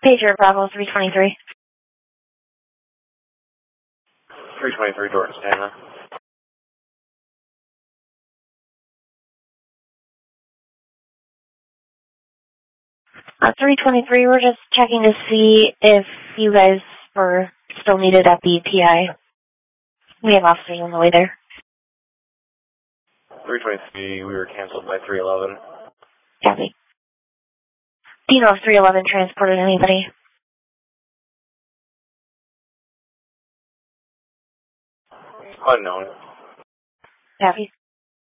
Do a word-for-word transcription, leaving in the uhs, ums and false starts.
Pager Bravo three twenty-three. three twenty-three, Dorton Stanley. Uh, three twenty-three, we're just checking to see if you guys were still needed at the P I. We have officers on the way there. three twenty-three, we were canceled by three eleven. Copy. Do you know if three eleven transported anybody? Unknown. Copy.